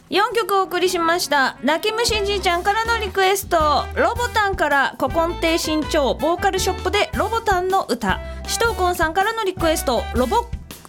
4曲お送りしました。泣き虫じいちゃんからのリクエスト、ロボタンから古今亭新潮ボーカルショップでロボタンの歌。しとうこんさんからのリクエスト、ロボッ